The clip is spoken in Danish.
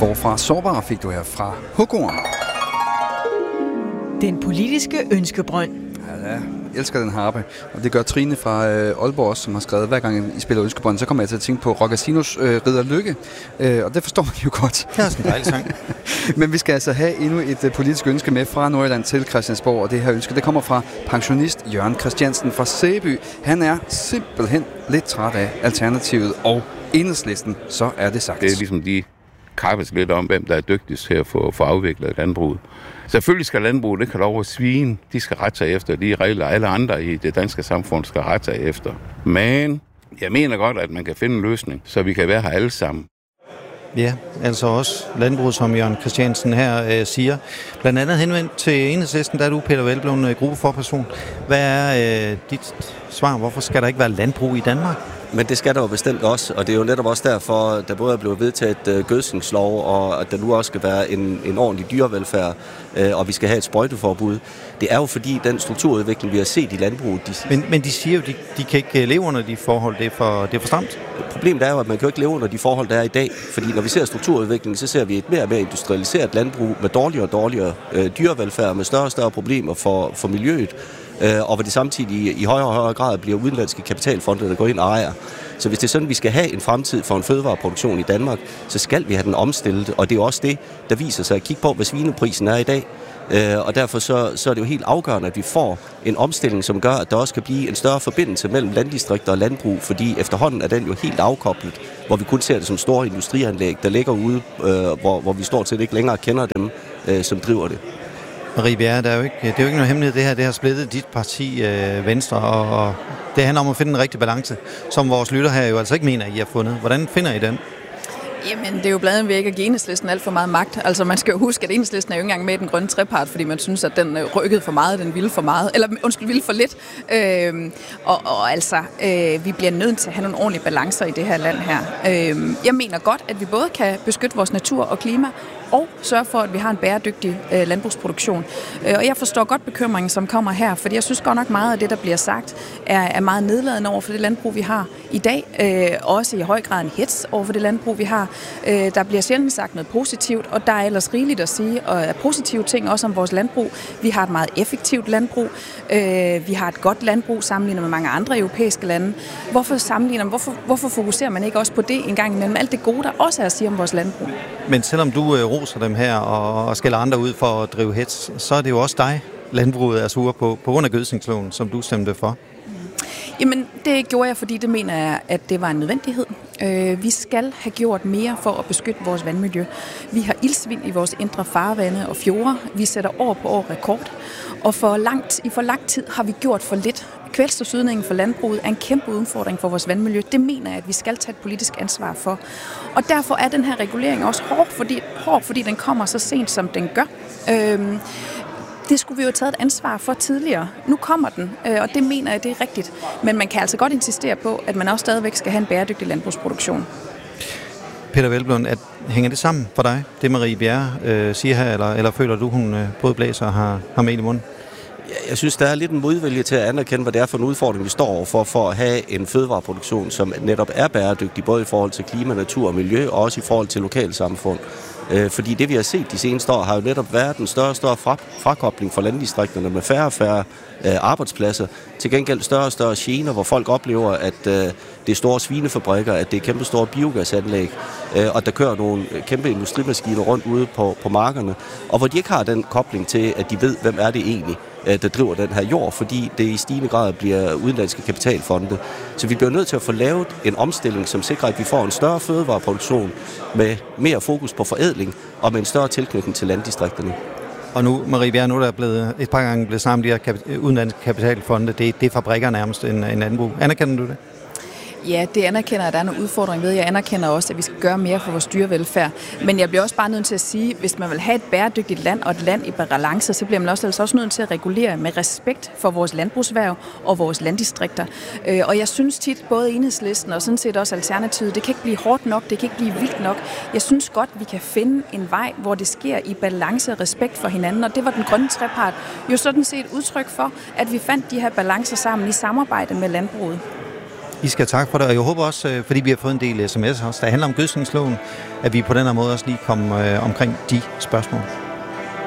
Forfra sårbar fik du her fra Hugorm. Den politiske ønskebrønd. Ja, jeg elsker den harpe, og det gør Trine fra Aalborg også, som har skrevet, hver gang I spiller ønskebrønd, så kommer jeg til at tænke på Rockasinos Ridder Lykke, og det forstår man jo godt. Det er også en dejlig sang. Men vi skal altså have endnu et politisk ønske med fra Nordjylland til Christiansborg, og det her ønske, det kommer fra pensionist Jørgen Christiansen fra Sæby. Han er simpelthen lidt træt af Alternativet og Enhedslisten, så er det sagt. Det er ligesom de kappes lidt om, hvem der er dygtigst til at få afviklet landbruget. Selvfølgelig skal landbruget ikke have lov at svine. De skal rette sig efter de regler, alle andre i det danske samfund skal rette sig efter. Men jeg mener godt, at man kan finde en løsning, så vi kan være her alle sammen. Ja, altså også landbruget, som Jørgen Christiansen her siger. Blandt andet henvendt til Enhedslisten, der er du, Peter Hvelplund, gruppeforperson. Hvad er dit svar? Hvorfor skal der ikke være landbrug i Danmark? Men det skal der jo bestemt også, og det er jo netop også derfor, der både er blevet vedtaget gødskningslov, og at der nu også skal være en ordentlig dyrevelfærd, og vi skal have et sprøjteforbud. Det er jo fordi den strukturudvikling, vi har set i landbruget... Men de siger jo, de kan ikke leve under de forhold, det er for stramt. Problemet er jo, at man kan jo ikke leve under de forhold, der er i dag, fordi når vi ser strukturudviklingen, så ser vi et mere og mere industrialiseret landbrug med dårligere og dårligere dyrevelfærd, med større og større problemer for miljøet, og hvor det samtidig i højere og højere grad bliver udenlandske kapitalfonde, der går ind og ejer. Så hvis det er sådan, vi skal have en fremtid for en fødevareproduktion i Danmark, så skal vi have den omstillet, og det er jo også det, der viser sig at kigge på, hvad svineprisen er i dag. Og derfor så er det jo helt afgørende, at vi får en omstilling, som gør, at der også kan blive en større forbindelse mellem landdistrikter og landbrug, fordi efterhånden er den jo helt afkoblet, hvor vi kun ser det som store industrianlæg, der ligger ude, hvor vi stort set ikke længere kender dem, som driver det. Marie Bjerre, det er jo ikke noget hemmelighed, det har splittet dit parti Venstre, og det handler om at finde en rigtig balance, som vores lytter her jo altså ikke mener, I har fundet. Hvordan finder I den? Jamen, det er jo blandt andet ved ikke at give Enhedslisten alt for meget magt. Altså, man skal jo huske, at Enhedslisten er jo ikke engang med i den grønne trepart, fordi man synes, at den rykkede for meget, den ville for meget, eller ville for lidt. Vi bliver nødt til at have nogle ordentlige balancer i det her land her. Jeg mener godt, at vi både kan beskytte vores natur og klima, og sørge for, at vi har en bæredygtig landbrugsproduktion. Og jeg forstår godt bekymringen, som kommer her, fordi jeg synes godt nok meget af det, der bliver sagt, er meget nedladende over for det landbrug, vi har i dag. Også i høj grad en hets over for det landbrug, vi har. Der bliver sjældent sagt noget positivt, og der er ellers rigeligt at sige og positive ting også om vores landbrug. Vi har et meget effektivt landbrug. Vi har et godt landbrug sammenlignet med mange andre europæiske lande. Hvorfor fokuserer man ikke også på det en gang imellem? Alt det gode, der også er at sige om vores landbrug. Men selvom du roser dem her og skælder andre ud for at drive hets, så er det jo også dig, landbruget er sure på grund af gødskningsloven, som du stemte for. Jamen, det gjorde jeg, fordi det mener jeg, at det var en nødvendighed. Vi skal have gjort mere for at beskytte vores vandmiljø. Vi har iltsvind i vores indre farvande og fjorde. Vi sætter år på år rekord. Og i for lang tid har vi gjort for lidt. Kvælstofsydningen for landbruget er en kæmpe udfordring for vores vandmiljø. Det mener jeg, at vi skal tage et politisk ansvar for. Og derfor er den her regulering også hård, fordi den kommer så sent, som den gør. Det skulle vi jo have taget et ansvar for tidligere. Nu kommer den, og det mener jeg, det er rigtigt. Men man kan altså godt insistere på, at man også stadigvæk skal have en bæredygtig landbrugsproduktion. Peter Hvelplund, hænger det sammen for dig, det Marie Bjerre siger her, eller føler du, hun både blæser og har mel i munden? Jeg synes, der er lidt en modvilje til at anerkende, hvad det er for en udfordring, vi står overfor for at have en fødevareproduktion, som netop er bæredygtig, både i forhold til klima, natur og miljø, og også i forhold til lokalsamfund. Fordi det, vi har set de seneste år, har jo netop været en større og større frakobling fra landdistrikterne med færre og færre arbejdspladser. Til gengæld større og større gener, hvor folk oplever, at det er store svinefabrikker, at det er kæmpe store biogasanlæg, og der kører nogle kæmpe industrimaskiner rundt ude på markerne, og hvor de ikke har den kobling til, at de ved, hvem er det egentlig, der driver den her jord, fordi det i stigende grad bliver udenlandske kapitalfonde. Så vi bliver nødt til at få lavet en omstilling, som sikrer, at vi får en større fødevareproduktion med mere fokus på forædling og med en større tilknytning til landdistrikterne. Og nu, Marie Bjerre, nu er der et par gange blevet sammen de her udenlandske kapitalfonde. Det er fabrikker nærmest en landbrug. Anerkender du det? Ja, det anerkender, at der er nogle udfordringer ved. Jeg anerkender også, at vi skal gøre mere for vores dyrevelfærd. Men jeg bliver også bare nødt til at sige, at hvis man vil have et bæredygtigt land og et land i balance, så bliver man også nødt til at regulere med respekt for vores landbrugserhverv og vores landdistrikter. Og jeg synes tit, både Enhedslisten og sådan set også Alternativet, det kan ikke blive hårdt nok, det kan ikke blive vildt nok. Jeg synes godt, vi kan finde en vej, hvor det sker i balance og respekt for hinanden. Og det var den grønne trepart jo sådan set udtryk for, at vi fandt de her balancer sammen i samarbejde med landbruget. I skal tak for det, og jeg håber også, fordi vi har fået en del sms'er også, der handler om gødskningsloven, at vi på den her måde også lige kommer omkring de spørgsmål.